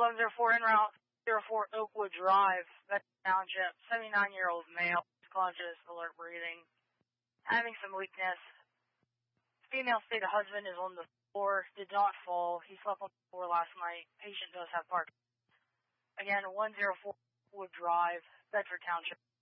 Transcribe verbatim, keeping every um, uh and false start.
one oh four en route, zero four Oakwood Drive, Veteran Township, seventy-nine-year-old male, conscious, alert breathing, having some weakness. Female state of husband is on the floor, did not fall. He slept on the floor last night. Patient does have Parkinson's. Again, one oh four Oakwood Drive, Bedford Township,